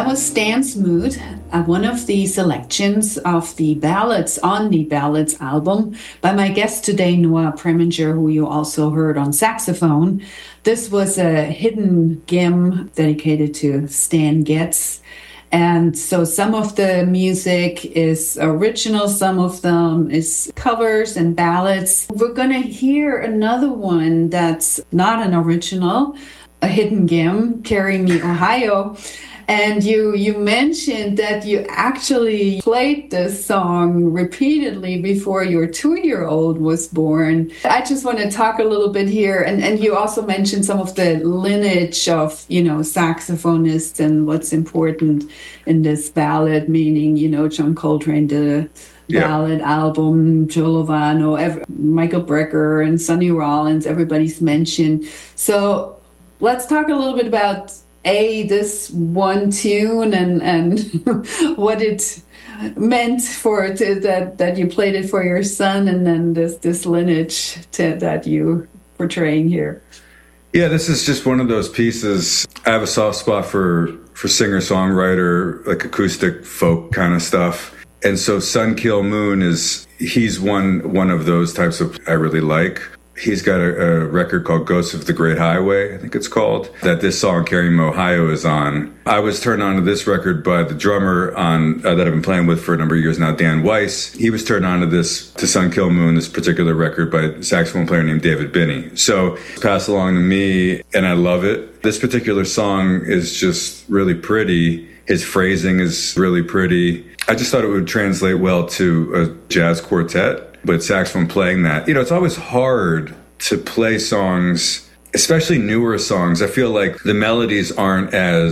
That was Stan Smoot, one of the selections of the ballads on the Ballads album by my guest today, Noah Preminger, who you also heard on saxophone. This was a hidden gem dedicated to Stan Getz. And so some of the music is original, some of them is covers and ballads. We're going to hear another one that's not an original, a hidden gem, Carry Me, Ohio. And you mentioned that you actually played this song repeatedly before your 2-year-old was born. I just want to talk a little bit here. And you also mentioned some of the lineage of, saxophonists and what's important in this ballad, meaning, John Coltrane did a ballad album, Joe Lovano, Michael Brecker and Sonny Rollins, everybody's mentioned. So let's talk a little bit about this one tune and what it meant for that you played it for your son, and then this lineage that you portraying here. Yeah, this is just one of those pieces. I have a soft spot for singer-songwriter, like acoustic folk kind of stuff. And so Sun Kil Moon he's one of those types of I really like. He's got a record called Ghosts of the Great Highway, I think it's called, that this song, Carry Me, Ohio, is on. I was turned on to this record by the drummer that I've been playing with for a number of years now, Dan Weiss. He was turned on to Sun Kil Moon, this particular record, by a saxophone player named David Binney. So it's passed along to me, and I love it. This particular song is just really pretty. His phrasing is really pretty. I just thought it would translate well to a jazz quartet. But saxophone playing that, it's always hard to play songs, especially newer songs. I feel like the melodies they're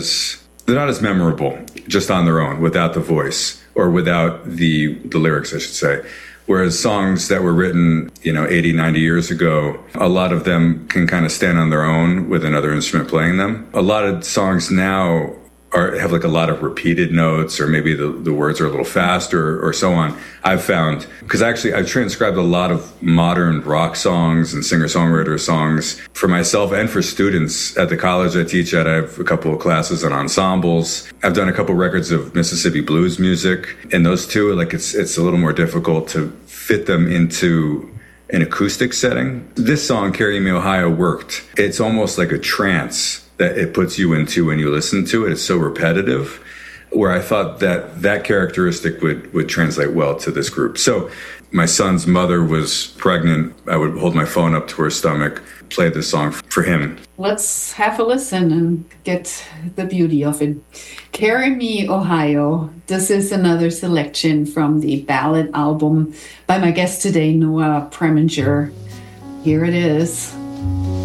not as memorable just on their own without the voice or without the lyrics, I should say. Whereas songs that were written, 80, 90 years ago, a lot of them can kind of stand on their own with another instrument playing them. A lot of songs now have like a lot of repeated notes, or maybe the words are a little faster or so on. I've found, because actually I've transcribed a lot of modern rock songs and singer-songwriter songs for myself and for students at the college I teach at. I have a couple of classes on ensembles. I've done a couple records of Mississippi blues music, and those two, like it's a little more difficult to fit them into an acoustic setting. This song, Carry Me, Ohio, worked. It's almost like a trance that it puts you into when you listen to it. It's so repetitive, where I thought that characteristic would translate well to this group. So my son's mother was pregnant. I would hold my phone up to her stomach, play this song for him. Let's have a listen and get the beauty of it. Carry Me, Ohio. This is another selection from the ballad album by my guest today, Noah Preminger. Here it is.